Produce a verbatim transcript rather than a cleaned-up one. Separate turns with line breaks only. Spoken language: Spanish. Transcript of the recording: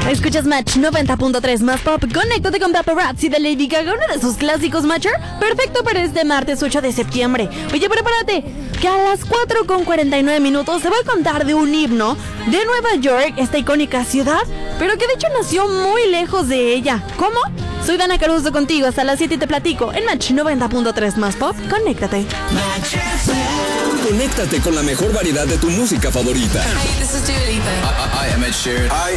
Escuchas Match noventa punto tres más pop. Conéctate con Paparazzi de Lady Gaga, uno de sus clásicos Matcher, perfecto para este martes ocho de septiembre. Oye, prepárate, que a las cuatro con cuarenta y nueve minutos se va a contar de un himno de Nueva York, esta icónica ciudad, pero que de hecho nació muy lejos de ella. ¿Cómo? Soy Dana Caruso contigo hasta las siete y te platico en Match noventa punto tres más pop. Conéctate.
Conéctate con la mejor variedad de tu música favorita.
Hey, this is Dua Lipa.
I, I am Ed Sheeran.
I